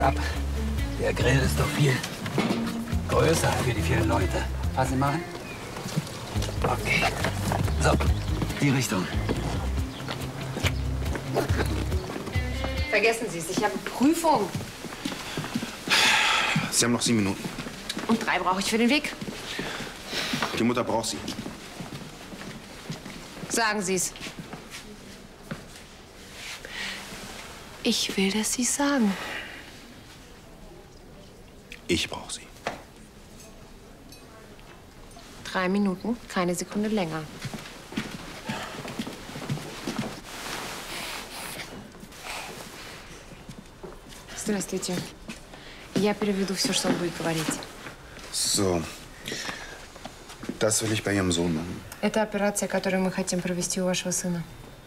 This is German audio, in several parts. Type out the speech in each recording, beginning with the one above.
ab. Der Grill ist doch viel größer für die vielen Leute. Was Sie machen? Okay. So, die Richtung. Vergessen Sie es, ich habe Prüfung. Sie haben noch 7 Minuten. Und 3 brauche ich für den Weg. Die Mutter braucht Sie. Sagen Sie es. Ich will, dass Sie es sagen. Ich brauche Sie. 3 Minuten, keine Sekunde länger. Здравствуйте. Я переведу все, что он будет говорить. So. Das will ich bei Ihrem Sohn machen. Это операция, которую мы хотим провести у вашего сына.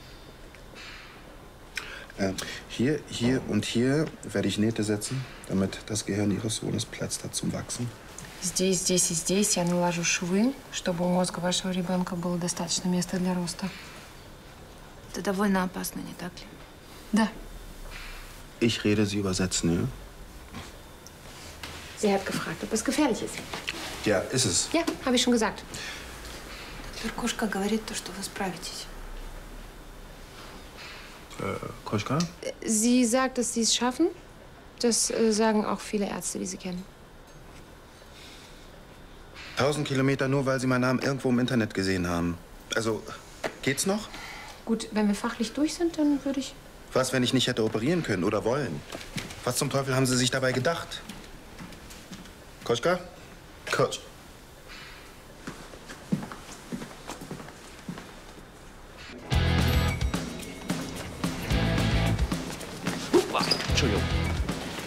Hier, hier und hier werde ich Nähte setzen, damit das Gehirn Ihres Sohnes Platz hat zum Wachsen. Здесь, здесь и здесь я наложу швы, чтобы у мозга вашего ребенка было достаточно места для роста. Это довольно опасно, не так ли? Да. Ich rede, Sie übersetzen, ja? Sie hat gefragt, ob es gefährlich ist. Ja, ist es. Ja, habe ich schon gesagt. Доктор Кошка говорит то, что вы справитесь. Koschka? Sie sagt, dass Sie es schaffen. Das sagen auch viele Ärzte, die Sie kennen. 1000 Kilometer nur, weil Sie meinen Namen irgendwo im Internet gesehen haben. Also, geht's noch? Gut, wenn wir fachlich durch sind, dann würde ich... Was, wenn ich nicht hätte operieren können oder wollen? Was zum Teufel haben Sie sich dabei gedacht? Koschka? Kosch.